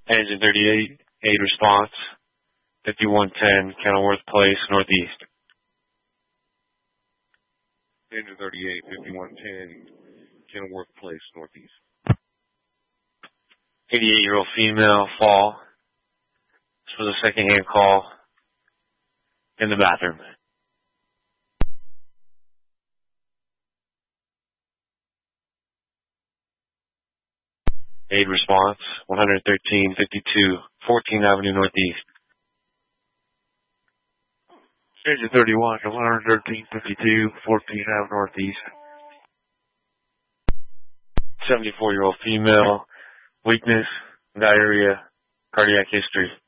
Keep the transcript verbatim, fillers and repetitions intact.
Engine thirty-eight, aid response, fifty-one ten, Kenilworth Place, Northeast. Engine thirty-eight, fifty-one ten, Kenilworth Place, Northeast. eighty-eight-year-old female, fall. This was a second-hand call in the bathroom. Aid response, one thirteen fifty-two, fourteenth Avenue Northeast. Engine thirty-one, one thirteen fifty-two, fourteenth Avenue Northeast. seventy-four-year-old female, weakness, diarrhea, cardiac history.